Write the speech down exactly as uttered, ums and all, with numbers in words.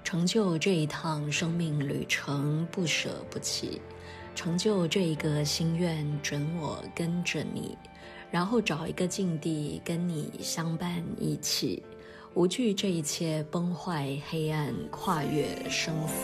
成就这一趟生命旅程不舍不弃，成就这一个心愿准我跟着你，然后找一个境地跟你相伴一起，无惧这一切崩坏黑暗，跨越生死。